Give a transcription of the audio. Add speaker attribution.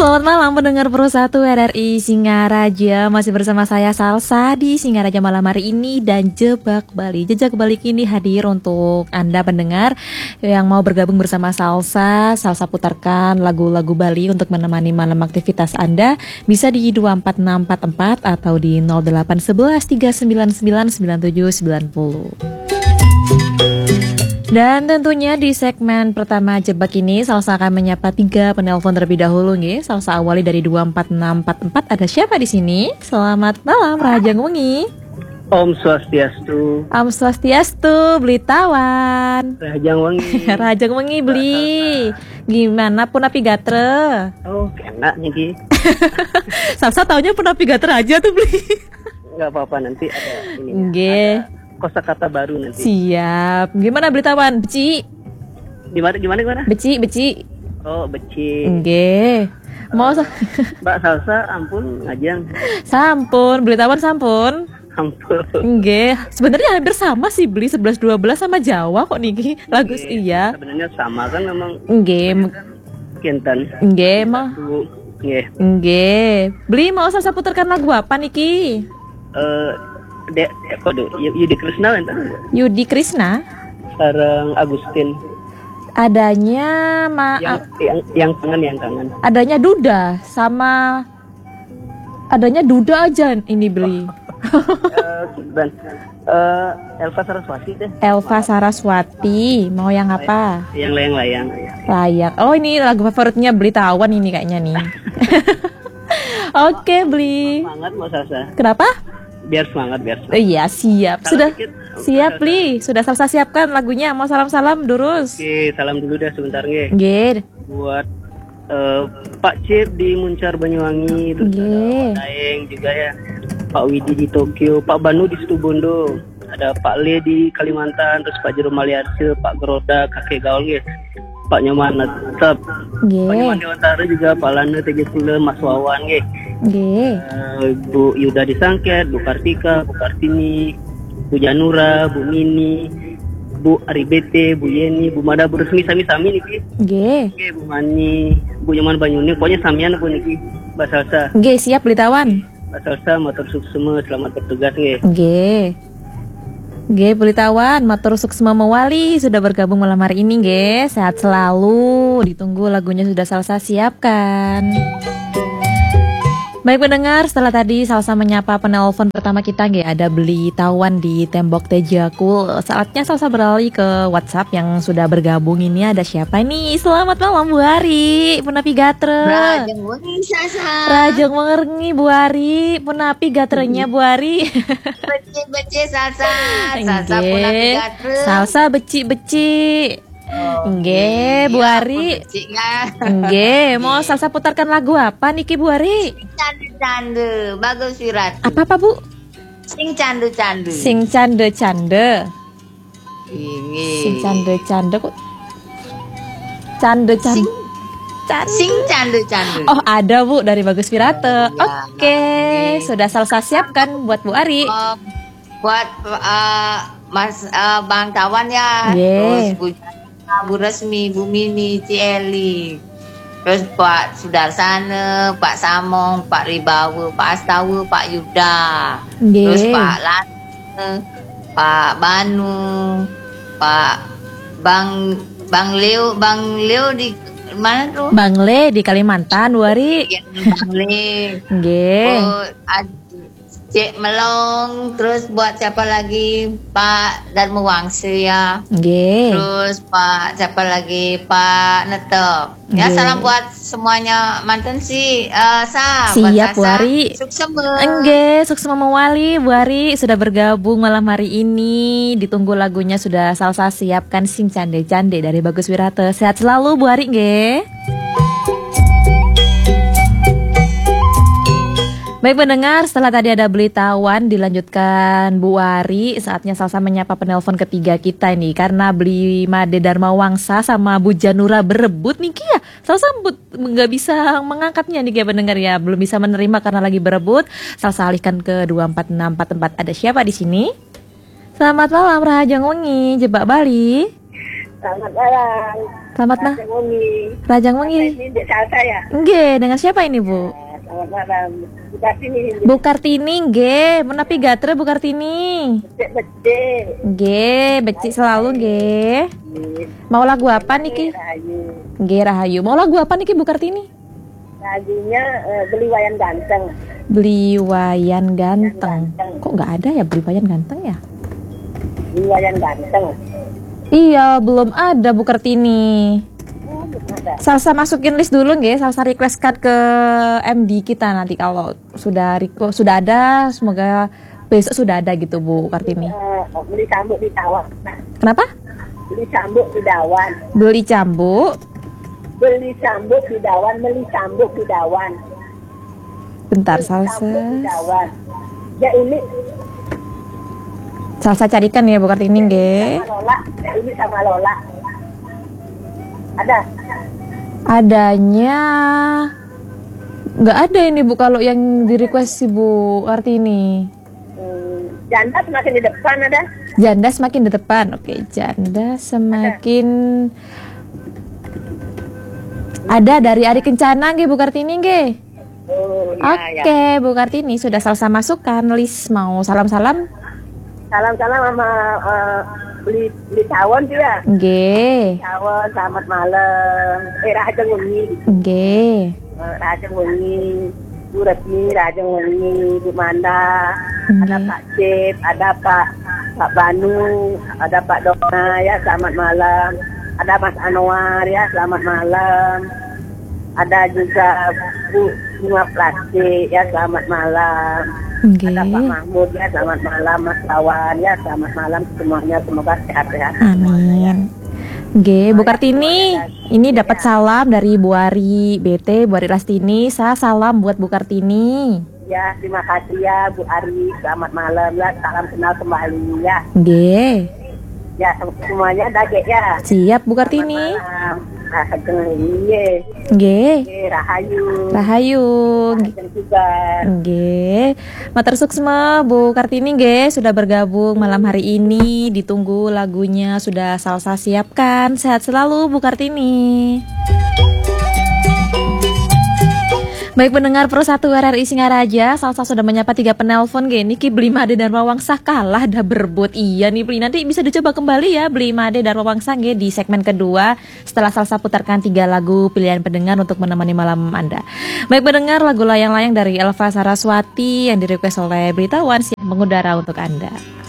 Speaker 1: Selamat malam pendengar Pro 1 RRI Singaraja. Masih bersama saya Salsa di Singaraja malam hari ini. Dan Jebak Bali, Jejak Balik ini hadir untuk Anda pendengar yang mau bergabung bersama Salsa. Salsa putarkan lagu-lagu Bali untuk menemani malam aktivitas Anda. Bisa di 24644 atau di 0811 399 9790. Dan tentunya di segmen pertama Jebak ini Salsa akan menyapa 3 penelpon terlebih dahulu nih. Salsa awali dari 24644. Ada siapa di sini? Selamat malam Rajang Wengi.
Speaker 2: Om Swastiastu.
Speaker 1: Om Swastiastu, beli tawan.
Speaker 2: Rajang Wengi.
Speaker 1: Rajang Wengi beli. Gimana Punapi Gatre?
Speaker 2: Oh, enak nih.
Speaker 1: Salsa taunya Punapi Gatre aja tuh beli.
Speaker 2: Enggak apa-apa, nanti ada ini.
Speaker 1: Nggih.
Speaker 2: Kosakata baru nanti.
Speaker 1: Siap. Gimana beli tawan? Beci.
Speaker 2: Gimana?
Speaker 1: Beci.
Speaker 2: Oh, beci.
Speaker 1: Nggih. Mau
Speaker 2: Mbak Salsa, ampun ngajang.
Speaker 1: Sampun, beli tawan sampun.
Speaker 2: Ampun.
Speaker 1: Nggih. Sebenarnya hampir sama sih beli 11 12 sama Jawa kok niki. Lagu iya.
Speaker 2: Sebenarnya sama kan memang.
Speaker 1: Nggih.
Speaker 2: Kinten.
Speaker 1: Nggih, mah.
Speaker 2: Nggih.
Speaker 1: Nggih. Beli mau Salsa putarkan lagu apa niki?
Speaker 2: Kode Yudi Krisna enten.
Speaker 1: Yudi Krisna.
Speaker 2: Sareng Agustin.
Speaker 1: Adanya
Speaker 2: yang kangen.
Speaker 1: Adanya Duda sama adanya Duda aja ini beli.
Speaker 2: Dan Elva Saraswati deh.
Speaker 1: Elva Saraswati. Mau yang apa?
Speaker 2: Yang layang-layang.
Speaker 1: Layak. Oh, ini lagu favoritnya beli tawan ini kayaknya nih. Oke, beli.
Speaker 2: Semangat Mbak Salsa.
Speaker 1: Kenapa?
Speaker 2: Biar semangat.
Speaker 1: Iya, siap. Sudah siap, Li. Sudah Salsa siapkan lagunya. Mau salam-salam durus.
Speaker 2: Oke, salam dulu dah sebentar nge.
Speaker 1: Nggih.
Speaker 2: Buat Pak Cip di Muncar Banyuwangi, terus ada Daeng juga ya. Pak Widi di Tokyo, Pak Banu di Situbondo, ada Pak Le di Kalimantan, terus Pak Jero Maliarse, Pak Geroda, Kakek Gaul nge. Pak Nyoman tetap. Pak Nyoman Dewantara juga, Pak Lana TJ Sule, Mas Wawan nge. Bu Yuda di Sangket, Bu Kartika, Bu Kartini, Bu Janura, Bu Mini, Bu Aribete, Bu Yeni, Bu Mada, Bu Resmi, Sami niki. Nggih, Bu Mani, Bu Nyoman Banyuni, pokoknya samian aku niki. Mbak Salsa.
Speaker 1: Nggih, siap beli tawan.
Speaker 2: Mbak Salsa, motor suksema, selamat bertugas nggih.
Speaker 1: Nggih, beli tawan, matur suksema mewali sudah bergabung malam hari ini nggih. Sehat selalu. Ditunggu lagunya sudah Salsa siapkan. Baik pendengar, setelah tadi Salsa menyapa penelpon pertama kita nggih, ada beli tawan di tembok Tejakul. Saatnya Salsa beralih ke WhatsApp yang sudah bergabung. Ini ada siapa nih? Selamat malam Bu Ari, Punapi Gatre.
Speaker 3: Rajang Wengi Salsa.
Speaker 1: Rajang Wengi Bu Ari, Punapi Gatrenya Bu Ari.
Speaker 3: Beci Salsa. Salsa Punapi Gatre.
Speaker 1: Salsa beci. Nggih, Bu Ari. Nggih, mau Salsa putarkan lagu apa niki Bu Ari?
Speaker 3: Candu, bagus Wirat.
Speaker 1: Apa Bu?
Speaker 3: Sing candu.
Speaker 1: Sing cande.
Speaker 3: Ini.
Speaker 1: Sing cande kok. Cande.
Speaker 3: Sing candu.
Speaker 1: Oh, ada Bu dari Bagus Wirate.
Speaker 3: Ya,
Speaker 1: Oke, sudah Salsa siapkan buat Bu Ari.
Speaker 3: Buat Mas Bang Tawan ya. Terus Bu Resmi, Bu Mini, Cieli. Terus Pak Sudarsana, Pak Samong, Pak Ribawa, Pak Astawa, Pak Yuda. Terus Pak Lana, Pak Banu, Pak Bang Leo di mana tuh?
Speaker 1: Bang Le di Kalimantan, Bu Ari.
Speaker 3: Bang Le.
Speaker 1: Nggih.
Speaker 3: Cek Melong, terus buat siapa lagi? Pak Darmo Wangse ya.
Speaker 1: Nggih.
Speaker 3: Terus Pak siapa lagi? Pak Netep. Ya, salam buat semuanya mantan si
Speaker 1: siap Bu Ari.
Speaker 3: Suksema.
Speaker 1: Nggih, suksema mewali Bu Ari sudah bergabung malam hari ini. Ditunggu lagunya sudah Salsa siapkan, Sing Cande dari Bagus Wirate. Sehat selalu Bu Ari nggih. Baik pendengar, setelah tadi ada beli tawan dilanjutkan Bu Ari, saatnya Salsa menyapa penelpon ketiga kita ini. Karena beli Made Dharma Wangsa sama Bu Janura berebut nih ya. Salsa nggak bisa mengangkatnya nih ya pendengar ya, belum bisa menerima karena lagi berebut. Salsa alihkan ke 24644. Ada siapa di sini? Selamat malam Rajang Wengi, Jebak Bali.
Speaker 4: Selamat malam.
Speaker 1: Selamat nah.
Speaker 4: Rajang Wengi.
Speaker 1: Rajang Wengi.
Speaker 4: Ini Dek Salsa ya?
Speaker 1: Nggih, dengan siapa ini, Bu?
Speaker 4: Selamat malam. Bu Kartini.
Speaker 1: Bu Kartini, nggih. Menapi gatre Bu Kartini.
Speaker 4: Becek-becek.
Speaker 1: Nggih, becik selalu nggih. Mau lagu apa niki?
Speaker 4: Rahayu.
Speaker 1: Nggih, Rahayu. Mau lagu apa niki Bu Kartini?
Speaker 4: Lagunya Beli Wayan Ganteng.
Speaker 1: Beli Wayan Ganteng. Kok nggak ada ya Beli Wayan Ganteng ya?
Speaker 4: Beli Wayan Ganteng.
Speaker 1: Iya, belum ada Bu Kartini.
Speaker 4: Ada.
Speaker 1: Salsa masukin list dulu nggih, Salsa request card ke MD kita nanti kalau sudah ada, semoga besok sudah ada gitu Bu Kartini.
Speaker 4: Beli cambuk di Tawang.
Speaker 1: Kenapa?
Speaker 4: Beli cambuk di Dawan.
Speaker 1: Beli cambuk.
Speaker 4: Beli cambuk di Dawan. Beli cambuk di Dawan.
Speaker 1: Bentar
Speaker 4: Beli cambuk
Speaker 1: Salsa.
Speaker 4: di Dawan. Ya ini
Speaker 1: Salsa carikan ya Bu Kartini nggih.
Speaker 4: sama Lola. Ya ini sama Lola. Ada.
Speaker 1: Adanya nggak ada ini Bu kalau yang di request si Bu Kartini.
Speaker 4: Janda semakin di depan ada.
Speaker 1: Janda semakin di depan. Oke, janda semakin ada dari Ari Kencana nggih Bu Kartini nggih.
Speaker 4: Oh, ya,
Speaker 1: Oke, Bu Kartini sudah Salsa masukkan list. Mau salam-salam?
Speaker 4: Salam-salam sama beli tawon tuh ya.
Speaker 1: Nggih.
Speaker 4: Tawon, selamat malam. Rajang Wengi.
Speaker 1: Nggih.
Speaker 4: Rajang Wengi. Bu Resmi, Rajang Wengi. Bu Manda. Ada
Speaker 1: Nggih.
Speaker 4: Pak Cip, ada Pak Banu, ada Pak Dona ya, selamat malam. Ada Mas Anwar ya, selamat malam. Ada juga Bu Bunga Plastik ya, selamat malam. Ada Pak
Speaker 1: Nggih.
Speaker 4: Mahmud ya, selamat malam. Mas Lawan ya, selamat malam semuanya, semoga sehat-sehat.
Speaker 1: Amin. Nggih, Bu Kartini, ini dapat salam dari Bu Ari BT, Bu Ari Lastini. Saya salam buat Bu Kartini.
Speaker 4: Ya, terima kasih ya Bu Ari, selamat malam ya, salam kenal kembali ya.
Speaker 1: Nggih.
Speaker 4: Ya, semuanya dage ya.
Speaker 1: Siap Bu Kartini.
Speaker 4: Iya.
Speaker 1: Nggih.
Speaker 4: Rahayu.
Speaker 1: Rahayu.
Speaker 4: Rajang juga.
Speaker 1: Nggih. Matur suksma Bu Kartini nggih sudah bergabung malam hari ini. Ditunggu lagunya sudah Salsa siapkan. Sehat selalu Bu Kartini. Baik pendengar Pro 1 RRI Singaraja, Salsa sudah menyapa 3 penelpon gini. Niki Beli Made dan Wawangsa kalah dah berebut. Iya nih Beli, nanti bisa dicoba kembali ya Beli Made dan Wawangsa nggih di segmen kedua setelah Salsa putarkan 3 lagu pilihan pendengar untuk menemani malam Anda. Baik pendengar, lagu layang-layang dari Elva Saraswati yang direquest oleh Berita One siap mengudara untuk Anda.